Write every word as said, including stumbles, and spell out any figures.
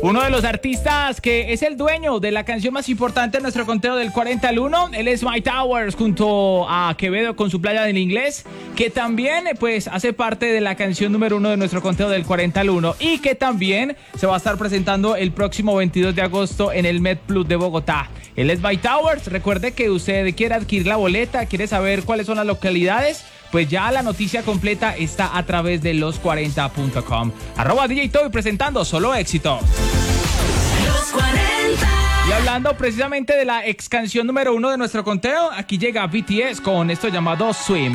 Uno de los artistas que es el dueño de la canción más importante en nuestro conteo del cuarenta al uno, él es My Towers junto a Quevedo con su Playa del Inglés, que también pues hace parte de la canción número uno de nuestro conteo del cuarenta al uno y que también se va a estar presentando el próximo veintidós de agosto en el MedPlus de Bogotá. Él es My Towers. Recuerde que usted quiere adquirir la boleta, quiere saber cuáles son las localidades, pues ya la noticia completa está a través de los cuarenta punto com. Arroba D J Toby presentando Solo Éxito. Los cuarenta. Y hablando precisamente de la ex canción número uno de nuestro conteo, aquí llega B T S con esto llamado Swim.